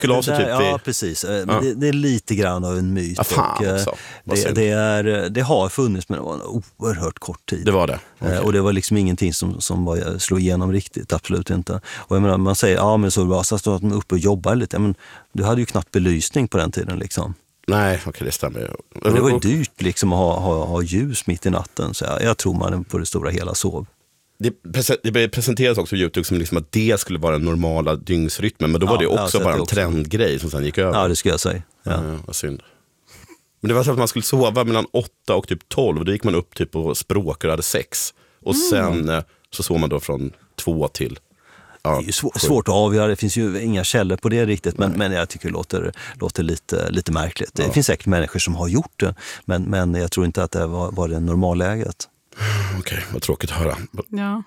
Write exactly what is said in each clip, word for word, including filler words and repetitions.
sockerlaser typ. Ja, precis. Ja. Det, det är lite grann av en myt. Ja, fan och, också. det, det, är, det har funnits, men det var en oerhört kort tid. Det var det. Okay. Och det var liksom ingenting som, som var, slog igenom riktigt, absolut inte. Och jag menar, man säger, ja men så var så att de är uppe och jobbar lite. Men du hade ju knappt belysning på den tiden liksom. Nej, okej, okay, det stämmer. Och det var ju dyrt liksom att ha, ha, ha ljus mitt i natten. Så jag, jag tror man på det stora hela sov. Det, det presenteras också på YouTube som liksom att det skulle vara den normala dygnsrytmen. Men då var ja, det också bara en också. trendgrej som sen gick över. Ja, det skulle jag säga. Ja. Ja, vad synd. Men det var så att man skulle sova mellan åtta och typ tolv. Då gick man upp typ på språk och hade sex. Och mm. sen så sov man då från två till... Ja, det är ju svår, svårt att avgöra, det finns ju inga källor på det riktigt, men, men jag tycker det låter, låter lite, lite märkligt. Det ja. finns säkert människor som har gjort det, men, men jag tror inte att det var, var det normalläget. Okej, okay, vad tråkigt att höra. Ja.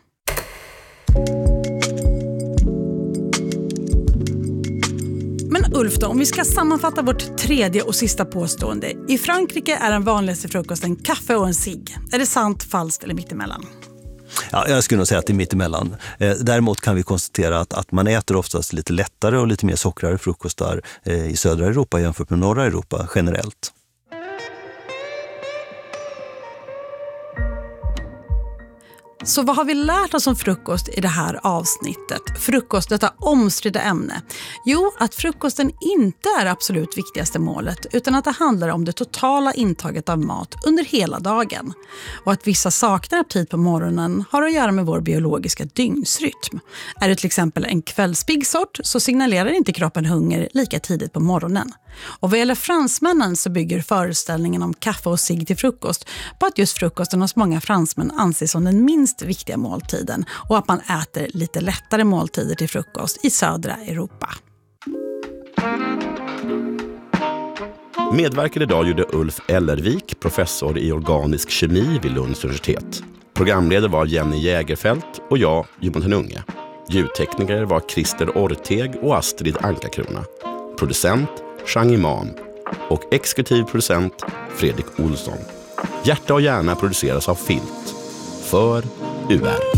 Men Ulf då, om vi ska sammanfatta vårt tredje och sista påstående. I Frankrike är den vanligaste frukosten kaffe och en cigg. Är det sant, falskt eller mittemellan? Ja, jag skulle nog säga att det är mittemellan. Eh, däremot kan vi konstatera att, att man äter oftast lite lättare och lite mer sockrare frukostar eh, i södra Europa jämfört med norra Europa generellt. Så vad har vi lärt oss om frukost i det här avsnittet? Frukost, detta omstridda ämne. Jo, att frukosten inte är absolut viktigaste målet, utan att det handlar om det totala intaget av mat under hela dagen. Och att vissa saknar aptit på morgonen har att göra med vår biologiska dygnsrytm. Är det till exempel en kvällspigg sort så signalerar inte kroppen hunger lika tidigt på morgonen. Och vad gäller fransmännen så bygger föreställningen om kaffe och cigg till frukost på att just frukosten hos många fransmän anses som den minst viktiga måltiden och att man äter lite lättare måltider till frukost i södra Europa. Medverkade idag gjorde Ulf Ellervik, professor i organisk kemi vid Lunds universitet. Programledare var Jenny Jägerfält och jag, Jonathan Unge. Ljudtekniker var Christer Orteg och Astrid Ankakrona. Producent Chang Imam och exekutiv producent Fredrik Olsson. Hjärta och hjärna produceras av Filt för U R.